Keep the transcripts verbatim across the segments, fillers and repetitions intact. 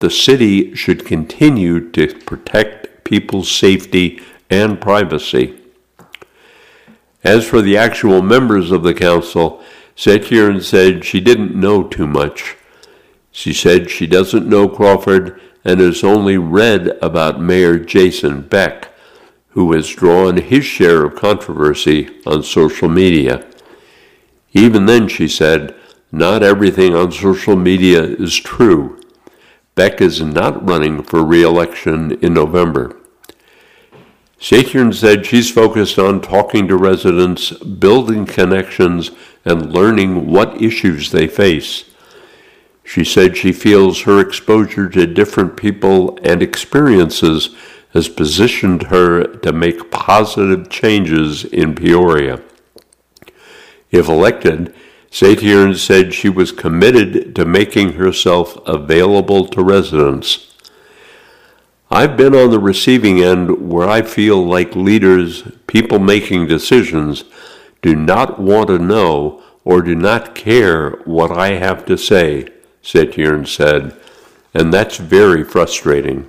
the city should continue to protect people's safety and privacy. As for the actual members of the council, Satyern said she didn't know too much. She said she doesn't know Crawford and has only read about Mayor Jason Beck, who has drawn his share of controversy on social media. Even then, she said, not everything on social media is true. Beck is not running for re-election in November. Satyern said she's focused on talking to residents, building connections, and learning what issues they face. She said she feels her exposure to different people and experiences has positioned her to make positive changes in Peoria. If elected, Satyern said she was committed to making herself available to residents. I've been on the receiving end where I feel like leaders, people making decisions, do not want to know or do not care what I have to say, Satyern said, and that's very frustrating.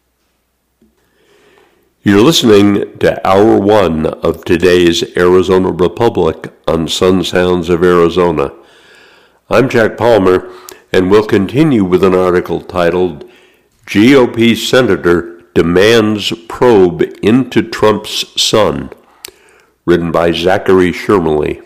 You're listening to Hour One of today's Arizona Republic on Sun Sounds of Arizona. I'm Jack Palmer, and we'll continue with an article titled G O P Senator Demands Probe into Trump's Son, written by Zachary Shermley.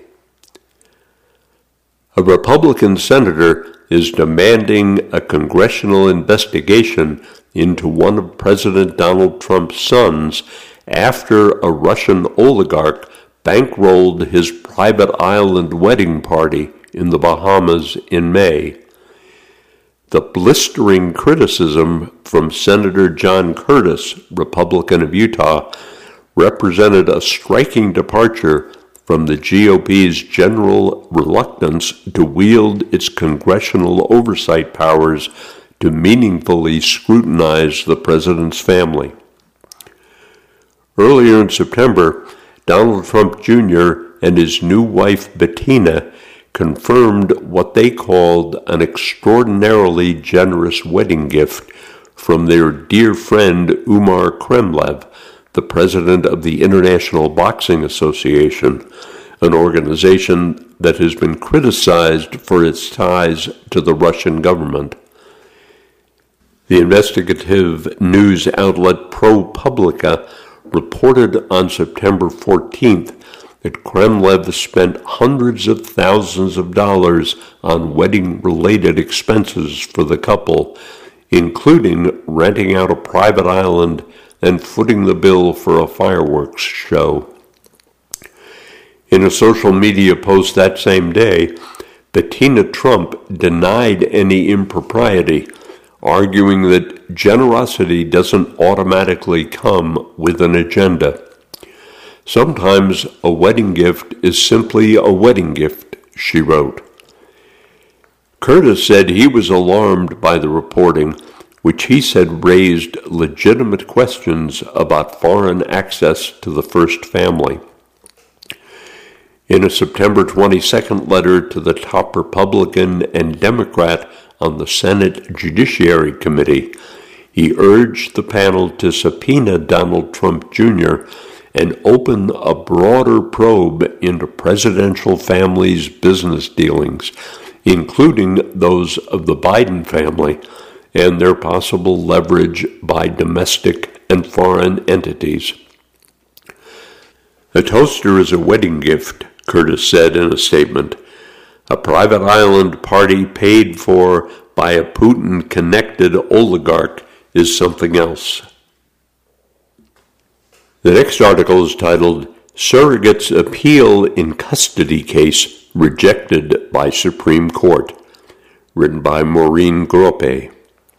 A Republican senator is demanding a congressional investigation into one of President Donald Trump's sons after a Russian oligarch bankrolled his private island wedding party in the Bahamas in May. The blistering criticism from Senator John Curtis, Republican of Utah, represented a striking departure from the G O P's general reluctance to wield its congressional oversight powers to meaningfully scrutinize the president's family. Earlier in September, Donald Trump Junior and his new wife Bettina confirmed what they called an extraordinarily generous wedding gift from their dear friend Umar Kremlev, the president of the International Boxing Association, an organization that has been criticized for its ties to the Russian government. The investigative news outlet ProPublica reported on September fourteenth that Kremlev spent hundreds of thousands of dollars on wedding-related expenses for the couple, including renting out a private island and footing the bill for a fireworks show. In a social media post that same day, Bettina Trump denied any impropriety, arguing that generosity doesn't automatically come with an agenda. Sometimes a wedding gift is simply a wedding gift, she wrote. Curtis said he was alarmed by the reporting, which he said raised legitimate questions about foreign access to the first family. In a September twenty-second letter to the top Republican and Democrat on the Senate Judiciary Committee, he urged the panel to subpoena Donald Trump Junior and open a broader probe into presidential families' business dealings, including those of the Biden family and their possible leverage by domestic and foreign entities. A toaster is a wedding gift, Curtis said in a statement. A private island party paid for by a Putin-connected oligarch is something else. The next article is titled, Surrogate's Appeal in Custody Case Rejected by Supreme Court, written by Maureen Groppe.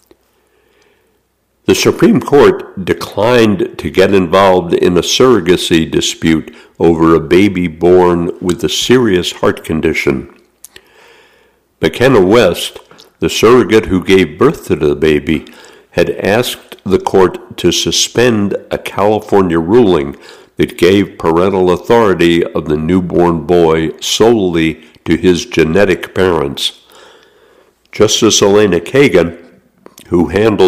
The Supreme Court declined to get involved in a surrogacy dispute over a baby born with a serious heart condition. McKenna West, the surrogate who gave birth to the baby, had asked the court to suspend a California ruling that gave parental authority of the newborn boy solely to his genetic parents. Justice Elena Kagan, who handled